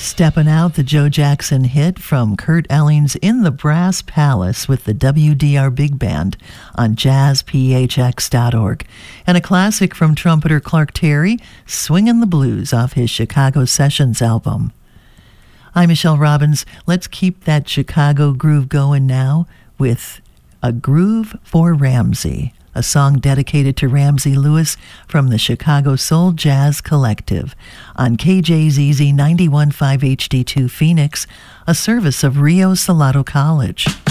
Stepping out, the Joe Jackson hit from Kurt Elling's In the Brass Palace with the WDR Big Band on jazzphx.org. And a classic from trumpeter Clark Terry, Swingin' the Blues off his Chicago Sessions album. I'm Michelle Robbins. Let's keep that Chicago groove going now with A Groove for Ramsey, a song dedicated to Ramsey Lewis from the Chicago Soul Jazz Collective on KJZZ 91.5 HD2 Phoenix, a service of Rio Salado College.